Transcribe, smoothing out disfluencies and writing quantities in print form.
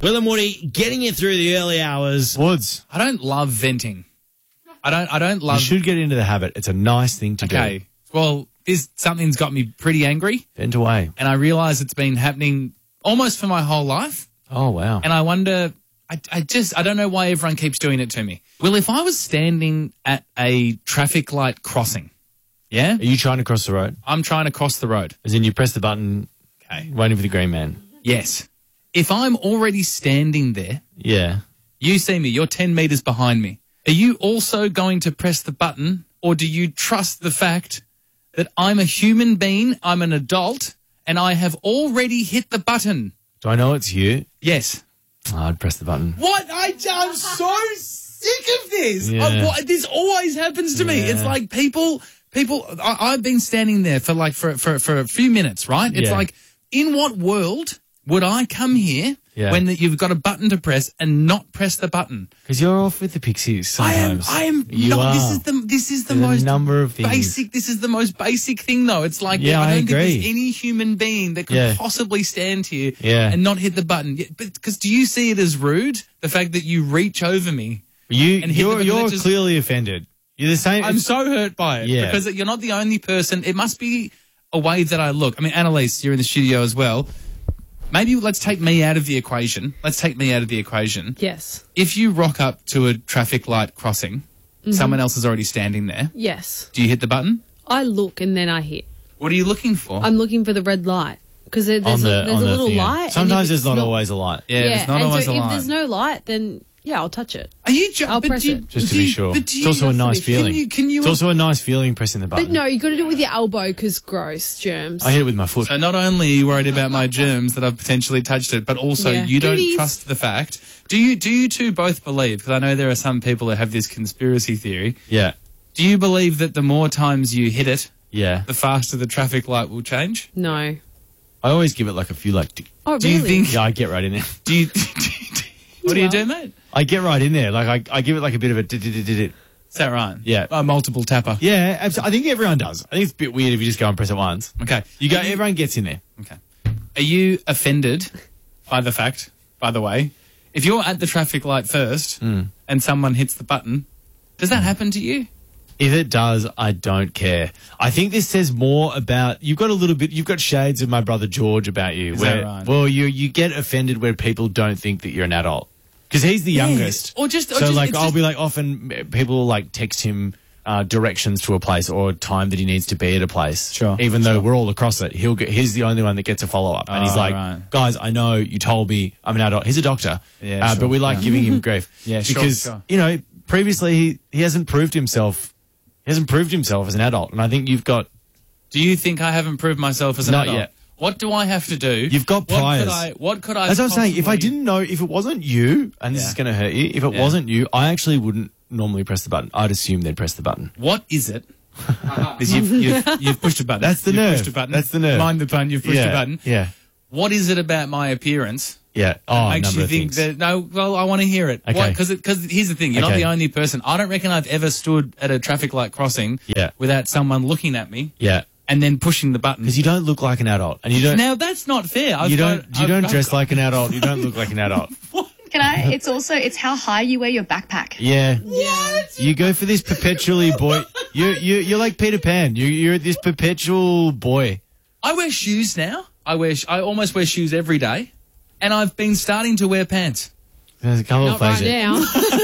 Will and Woody getting you through the early hours. Woods, I don't love venting. I don't you love. should get into the habit. It's a nice thing to do. Okay. Well, something's got me pretty angry, Vent away. and I realise it's been happening almost for my whole life. Oh, wow. And I wonder, I don't know why everyone keeps doing it to me. Well, if I was standing at a traffic light crossing, yeah, Are you trying to cross the road? I'm trying to cross the road. As in you press the button, Okay. waiting for the green man. Yes. If I'm already standing there, Yeah. you see me, you're 10 metres behind me. Are you also going to press the button, or do you trust the fact that I'm a human being, I'm an adult, and I have already hit the button? Do I know it's you? Yes. Oh, I'd press the button. What? I'm so sick of this. Yeah. This always happens to me. Yeah. It's like people. I've been standing there for a few minutes, right? It's Yeah. like, in what world would I come here when you've got a button to press and not press the button? Because you're off with the pixies sometimes. I am. You not, are. This is the There's a most number of things. basic. This is the most basic thing, though. It's like, Yeah, I I don't think agree. there's any human being that could Yeah. possibly stand here Yeah. and not hit the button. But because do you see it as rude? The fact that you reach over me. And hit the button, You're it just- clearly offended. You're the same. I'm so hurt by it. Yeah. Because you're not the only person. It must be a way that I look. I mean, Annalise, you're in the studio as well. Maybe let's take me out of the equation. Yes. If you rock up to a traffic light crossing, someone else is already standing there. Yes. Do you hit the button? I look and then I hit. What are you looking for? I'm looking for the red light because there's a little thing, yeah. light. and Sometimes if there's it's not always a light. yeah, there's not and always so a if line. there's no light, then yeah, I'll touch it. Are you I'll press it. Just to be sure. It's also a nice feeling. Can you It's also a nice feeling pressing the button. But no, you got to do it with your elbow because gross germs. I hit it with my foot. So not only are you worried about my germs that I've potentially touched it, but also Yeah. you don't Goodies. trust the fact. Do you two both believe, because I know there are some people that have this conspiracy theory, Yeah. do you believe that the more times you hit it, Yeah. the faster the traffic light will change? No. I always give it like a few Oh, Do really? you think... Yeah, I get right in there. Do you... What do you do, mate? I get right in there. Like I give it like a bit of a Is that right? Yeah. A multiple tapper. Yeah, I think everyone does. I think it's a bit weird if you just go and press it once. Okay. Everyone gets in there. Okay. Are you offended by the fact, by the way, if you're at the traffic light first and someone hits the button, does that happen to you? If it does, I don't care. I think this says more about you've got shades of my brother George about you. Is where, that right? Well, you get offended when people don't think that you're an adult. Because he's the youngest. Or I'll be like, often people will like text him directions to a place or time that he needs to be at a place. Sure, Even though we're all across it, he's the only one that gets a follow up. And he's like, right. guys, I know you told me I'm an adult. He's a doctor. Yeah, sure, but we like giving him grief. Yeah, sure, because, sure. Previously he hasn't proved himself. He hasn't proved himself as an adult. And I think you've got... Do you think I haven't proved myself as an Not adult? yet. What do I have to do? You've got priors. What could I As I'm saying, if I possibly- didn't know, if it wasn't you, and this Yeah. is going to hurt you, if it wasn't you, I actually wouldn't normally press the button. I'd assume they'd press the button. What is it? Because you've pushed a button. That's the You've nerve. pushed a button. That's the nerve. Mind the pun, you've pushed a button. Yeah. What is it about my appearance Yeah. Oh, a makes number you of think things. that... No, well, I want to hear it. Okay. Because here's the thing. You're not Okay. the only person. I don't reckon I've ever stood at a traffic light crossing Yeah. without someone looking at me Yeah. and then pushing the button. Because you don't look like an adult, and you don't. Now, that's not fair. you don't dress like an adult. You don't look like an adult. It's how high you wear your backpack. Yeah. What? You go for this perpetually boy. You're like Peter Pan. You're this perpetual boy. I wear shoes now. I almost wear shoes every day. And I've been starting to wear pants. There's a couple of Not right places. now.